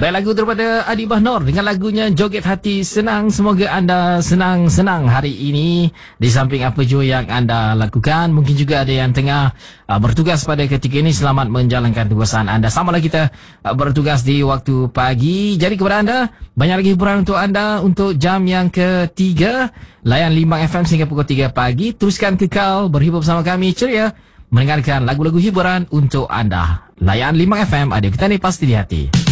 Baik, lagu daripada Adi Bahnor dengan lagunya Joget Hati Senang. Semoga anda senang-senang hari ini di samping apa jua yang anda lakukan. Mungkin juga ada yang tengah bertugas pada ketika ini. Selamat menjalankan tugasan anda. Samalah kita bertugas di waktu pagi. Jadi kepada anda, banyak lagi hiburan untuk anda untuk jam yang ketiga. Layan Limbang FM sehingga pukul 3 pagi. Teruskan kekal berhibur bersama kami. Ceria mendengarkan lagu-lagu hiburan untuk anda. Layan Limbang FM, ada kita ni pasti di hati.